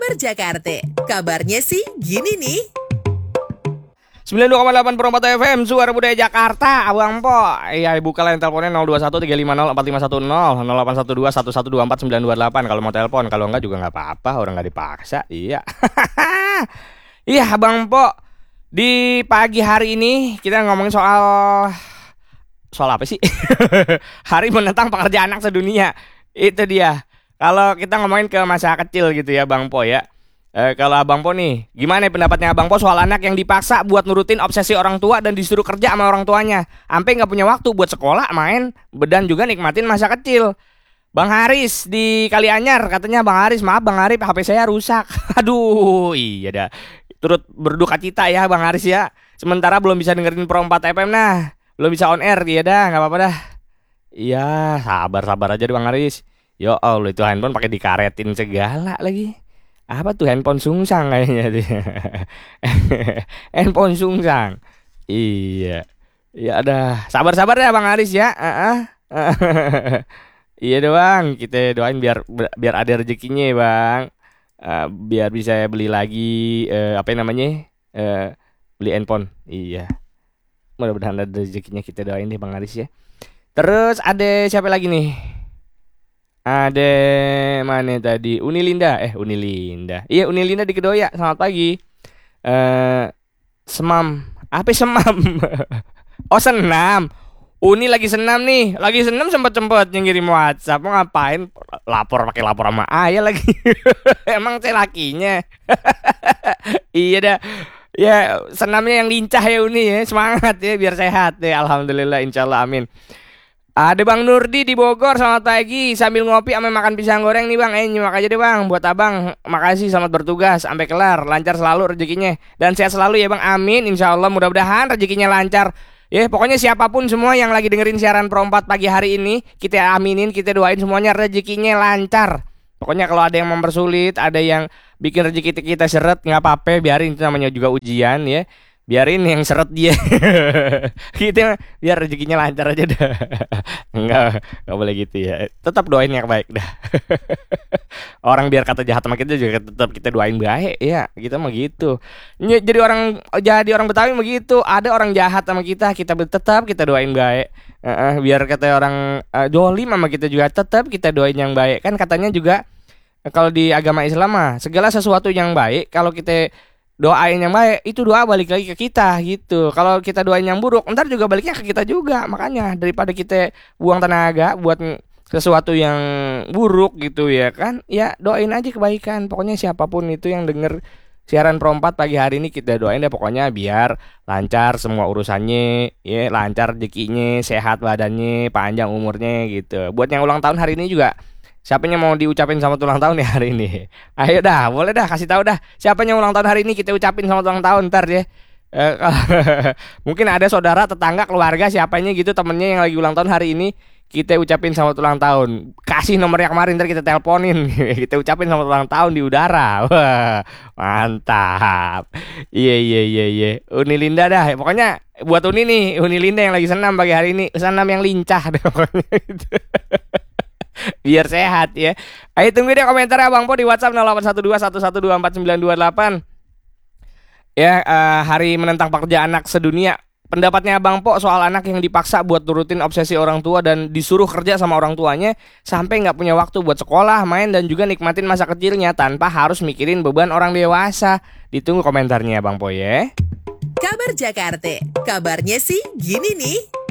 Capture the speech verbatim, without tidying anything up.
Kabar Jakarta, kabarnya sih gini nih. sembilan puluh dua koma delapan Perempat F M, Suara Budaya Jakarta, Abang Po. Iya, buka line teleponnya nol dua satu tiga lima nol empat lima satu nol, nol delapan satu dua satu satu dua empat sembilan dua delapan kalau mau telepon. Kalau enggak juga enggak apa-apa, orang enggak dipaksa. Iya. Iya, Abang Po. Di pagi hari ini kita ngomongin soal soal apa sih? Hari menentang pekerjaan anak sedunia. Itu dia. Kalau kita ngomongin ke masa kecil gitu ya Bang Po ya. Eh, kalau Abang Po nih, gimana pendapatnya Abang Po soal anak yang dipaksa buat nurutin obsesi orang tua dan disuruh kerja sama orang tuanya, sampai nggak punya waktu buat sekolah, main, dan juga nikmatin masa kecil. Bang Haris di Kalianyar katanya, Bang Haris, maaf Bang Haris, H P saya rusak. Aduh, iya dah. Turut berduka cita ya Bang Haris ya. Sementara belum bisa dengerin Perempat F M nah, belum bisa on air, ya dah, nggak apa-apa dah. Iya, sabar-sabar aja deh Bang Haris. Yo Allah, itu handphone pakai dikaretin segala lagi. Apa tuh handphone sungsang kayaknya dia. Handphone sungsang. Iya. Ya udah, sabar-sabar ya Bang Haris ya. Uh-uh. Iya doang, kita doain biar biar ada rezekinya ya Bang. Uh, biar bisa beli lagi uh, apa namanya? Uh, beli handphone. Iya. Mudah-mudahan ada rezekinya, kita doain deh Bang Haris ya. Terus ada siapa lagi nih? Ada mana tadi? Unilinda, eh Unilinda. Iya Unilinda di Kedoya. Selamat pagi. Eh Semam. Apa semam? Oh senam. Uni lagi senam nih. Lagi senam sempet-sempet yang ngirim WhatsApp. Mau ngapain? Lapor pakai lapor sama ayah lagi. Emang saya lakinya. Iya dah. Ya senamnya yang lincah ya Uni ya. Semangat ya biar sehat ya. Alhamdulillah insyaallah amin. Ada Bang Nurdi di Bogor, selamat pagi. Sambil ngopi sama makan pisang goreng nih Bang. Eh nyimak aja deh Bang. Buat abang, makasih selamat bertugas sampai kelar. Lancar selalu rezekinya. Dan sehat selalu ya Bang, amin. Insya Allah mudah-mudahan rezekinya lancar. Ya pokoknya siapapun semua yang lagi dengerin siaran Perempat pagi hari ini, kita aminin, kita doain semuanya rezekinya lancar. Pokoknya kalau ada yang mempersulit, ada yang bikin rezeki kita seret, gak apa-apa, biarin, itu namanya juga ujian ya. Biarin yang seret dia. Kita biar rezekinya lancar aja dah. Enggak, enggak boleh gitu ya. Tetap doain yang baik dah. Orang biar kata jahat sama kita juga tetap kita doain baik ya. Kita mah gitu. Jadi orang jadi orang Betawi begitu. Ada orang jahat sama kita, kita tetap kita doain baik. Uh, biar kata orang uh, dolim sama kita juga tetap kita doain yang baik. Kan katanya juga kalau di agama Islam mah segala sesuatu yang baik kalau kita doain yang baik itu doa balik lagi ke kita gitu. Kalau kita doain yang buruk ntar juga baliknya ke kita juga. Makanya daripada kita buang tenaga buat sesuatu yang buruk gitu ya kan, ya doain aja kebaikan. Pokoknya siapapun itu yang denger siaran Perempat pagi hari ini, kita doain deh pokoknya biar lancar semua urusannya ya, lancar rezekinya, sehat badannya, panjang umurnya gitu. Buat yang ulang tahun hari ini juga, siapanya mau diucapin selamat ulang tahun ya hari ini? Ayo dah, boleh dah, kasih tahu dah. Siapanya ulang tahun hari ini kita ucapin selamat ulang tahun ntar ya. Eh, mungkin ada saudara, tetangga, keluarga, siapanya gitu temennya yang lagi ulang tahun hari ini, kita ucapin selamat ulang tahun. Kasih nomornya kemarin ntar kita teleponin. Kita ucapin selamat ulang tahun di udara. Wah, mantap. Iya iya iya iya. Unilinda dah. Pokoknya buat Uni nih, Unilinda yang lagi senam pagi hari ini, senam yang lincah deh pokoknya gitu. Biar sehat ya. Ayo tunggu deh komentar Abang Po di WhatsApp nol delapan satu dua satu satu dua empat sembilan dua delapan. Ya, uh, hari menentang pekerjaan anak sedunia. Pendapatnya Abang Po soal anak yang dipaksa buat turutin obsesi orang tua dan disuruh kerja sama orang tuanya sampai nggak punya waktu buat sekolah, main, dan juga nikmatin masa kecilnya tanpa harus mikirin beban orang dewasa. Ditunggu komentarnya Abang Po ya. Kabar Jakarta, kabarnya sih gini nih.